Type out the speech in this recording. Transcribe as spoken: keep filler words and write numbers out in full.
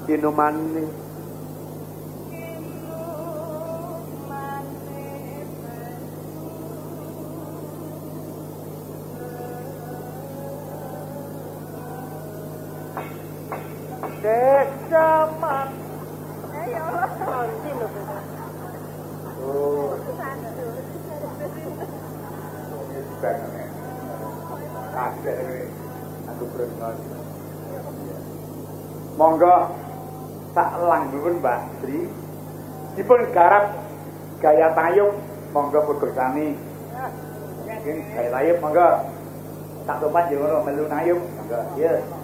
kinumane Desaman. Eh ya Allah, nanti lho. Oh. Aku berenang. Monggo tak langgipun Mbak Sri. Dipun garap gaya tayub monggo pegosani. Nggih, gaya tayub monggo. Tak topan yo ngono melu nayub monggo. Iya.